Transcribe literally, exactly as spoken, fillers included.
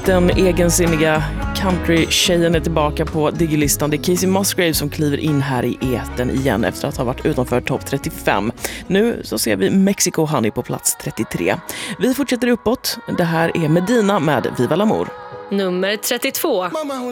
Den egensinniga country-tjejen är tillbaka på Diggy-listan. Det är Casey Musgrave som kliver in här i eten igen efter att ha varit utanför topp trettiofem. Nu så ser vi Mexico Honey på plats trettiotre. Vi fortsätter uppåt. Det här är Medina med Viva l'Amour. Nummer trettiotvå. Mamma, hon